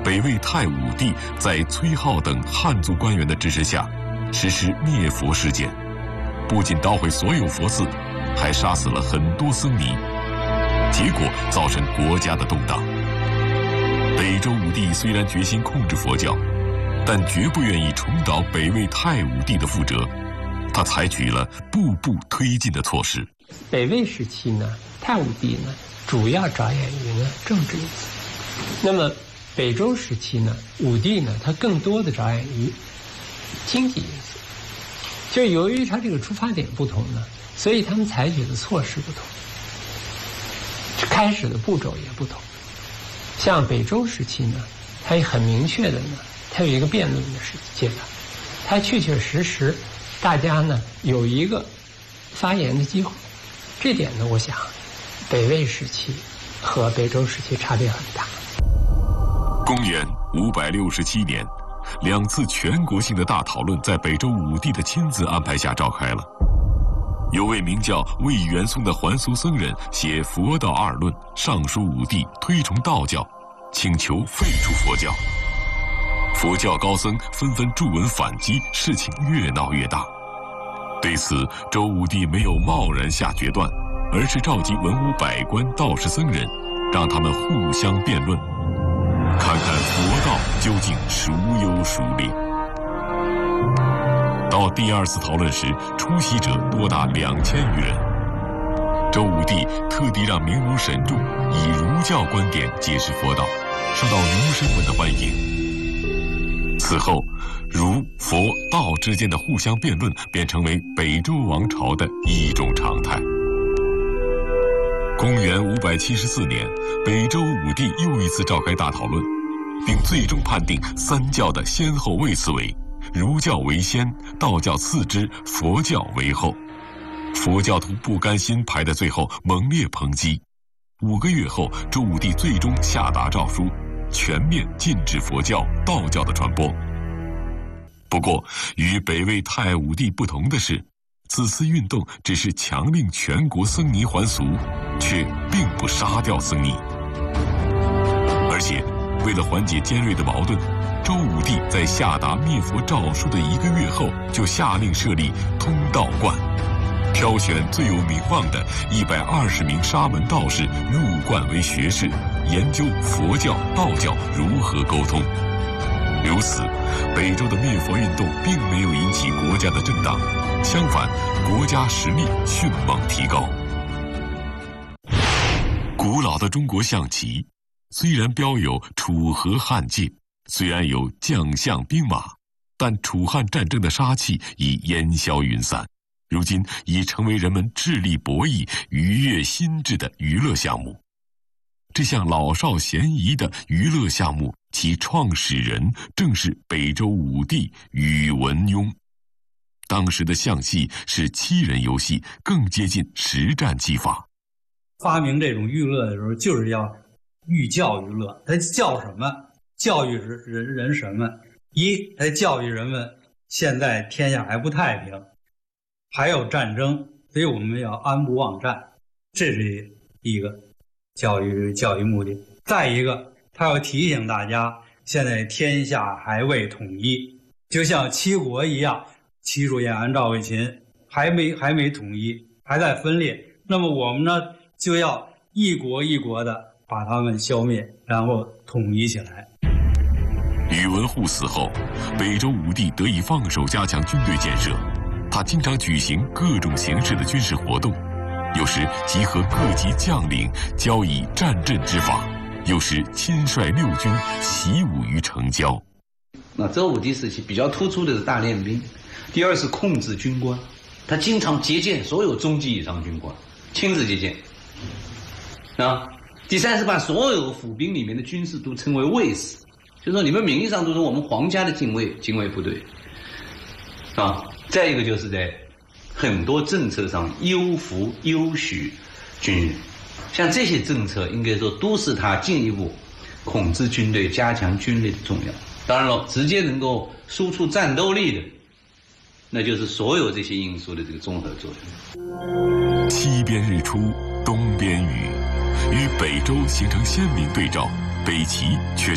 北魏太武帝在崔浩等汉族官员的支持下，实施灭佛事件，不仅捣毁所有佛寺，还杀死了很多僧尼，结果造成国家的动荡。北周武帝虽然决心控制佛教，但绝不愿意重蹈北魏太武帝的覆辙，他采取了步步推进的措施。 北魏时期呢，太武帝呢主要着眼于呢政治因素，那么北周时期呢，武帝呢他更多的着眼于经济因素。就由于他这个出发点不同呢，所以他们采取的措施不同，开始的步骤也不同。像北周时期呢，它也很明确的呢，它有一个辩论的阶段，它确确实实大家呢有一个发言的机会。这点呢，我想北魏时期和北周时期差别很大。 公元567年，2次全国性的大讨论在北周武帝的亲自安排下召开了。有位名叫魏元松的还俗僧人写《佛道二论》，上书武帝推崇道教，请求废除佛教。佛教高僧纷纷著文反击，事情越闹越大。对此，周武帝没有贸然下决断，而是召集文武百官、道士僧人，让他们互相辩论，看看佛道究竟孰优孰劣。到第2次讨论时，出席者多达2000余人。周武帝特地让名儒沈仲以儒教观点解释佛道，受到儒生们的欢迎。此后，儒、佛、道之间的互相辩论便成为北周王朝的一种常态。公元574年，北周武帝又一次召开大讨论，并最终判定三教的先后位次为：儒教为先，道教次之，佛教为后。佛教徒不甘心排在最后，猛烈抨击。5个月后，周武帝最终下达诏书，全面禁止佛教、道教的传播。不过，与北魏太武帝不同的是，此次运动只是强令全国僧尼还俗，却并不杀掉僧尼。而且，为了缓解尖锐的矛盾，周武帝在下达灭佛诏书的1个月后，就下令设立通道观，挑选最有名望的120名沙门道士入观为学士，研究佛教、道教如何沟通。如此，北周的灭佛运动并没有引起国家的震荡，相反，国家实力迅猛提高。古老的中国象棋虽然标有楚河汉界，虽然有将相兵马，但楚汉战争的杀气已烟消云散，如今已成为人们智力博弈、愉悦心智的娱乐项目。这项老少咸宜的娱乐项目，其创始人正是北周武帝宇文邕。当时的象戏是7人游戏，更接近实战技法。 发明这种娱乐的时候，就是要寓教于乐。它教什么？教育人什么？它教育人们现在天下还不太平，还有战争，所以我们要安不忘战，这是一个教育目的。再一个，他要提醒大家，现在天下还未统一，就像七国一样，齐楚燕韩赵魏秦还没统一，还在分裂。那么我们呢，就要一国一国的把他们消灭，然后统一起来。 宇文护死后，北周武帝得以放手加强军队建设，他经常举行各种形式的军事活动，有时集合各级将领，教以战阵之法，有时亲率6军习武于城郊。 那周武帝时期比较突出的是大练兵，第二是控制军官，他经常接见所有中级以上军官，亲自接见。第三是把所有府兵里面的军士都称为卫士，就是说你们名义上都是我们皇家的禁卫部队。再一个就是在很多政策上优抚优许军人，像这些政策应该说都是他进一步控制军队、加强军力的重要。当然了，直接能够输出战斗力的，那就是所有这些因素的这个综合作用。 西边日出，东边雨，与北周形成鲜明对照，北齐却